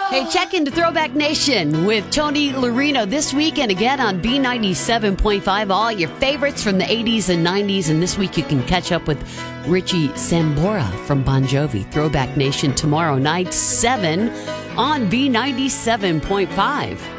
Hey, check into Throwback Nation with Tony Lorino this week and again on B97.5. All your favorites from the 80s and 90s. And this week you can catch up with Richie Sambora from Bon Jovi. Throwback Nation tomorrow night, 7 on B97.5.